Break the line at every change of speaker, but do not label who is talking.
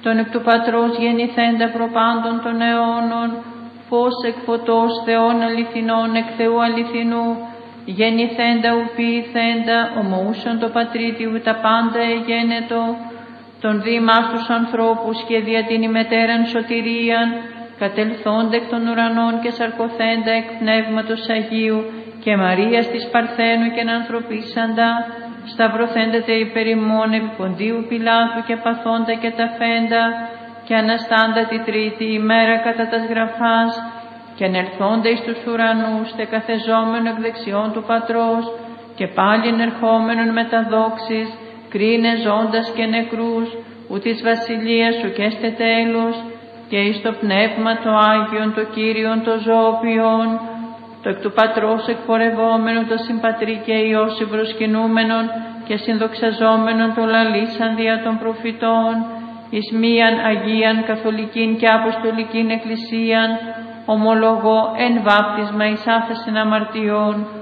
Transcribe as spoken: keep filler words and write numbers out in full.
τον εκ του Πατρός γεννηθέντα προπάντων των αιώνων, φως εκ φωτός Θεών αληθινών εκ Θεού αληθινού, γεννηθέντα ου ποιηθέντα, ομοούσον το πατρίτιου τα πάντα εγένετο, τον δήμας τους ανθρώπους και δια την ημετέραν σωτηρίαν, κατελθόντα εκ των ουρανών και σαρκωθέντα εκ Πνεύματος Αγίου και Μαρίας της Παρθένου και ανθρωπίσαντα, σταυρωθέντα τε υπερ ημών επί Ποντίου Πιλάτου και παθόντα και ταφέντα, και αναστάντα τη τρίτη ημέρα κατά τας γραφάς, και ανερθόντα εις τους ουρανούς τε καθεζόμενο εκ δεξιών του Πατρός, και πάλιν ερχόμενον με τα δόξης, κρίνε ζώντας και νεκρούς, ου της βασιλείας σου και έστε τέλος, και εις το Πνεύμα το Άγιον, το Κύριον, το Ζωοποιόν, το εκ του Πατρός εκπορευόμενο, το συμπατρί και Υιό συμπροσκυνούμενον και συνδοξαζόμενον το λαλήσαν δια των προφητών, εις μίαν Αγίαν Καθολικήν και Αποστολικήν Εκκλησίαν, ομολογώ εν βάπτισμα εις άφεσιν αμαρτιών,